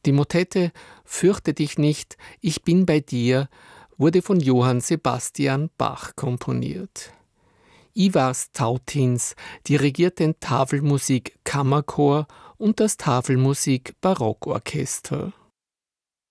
Die Motette »Fürchte dich nicht, ich bin bei dir« wurde von Johann Sebastian Bach komponiert. Ivars Tautins dirigiert den Tafelmusik Kammerchor und das Tafelmusik Barockorchester.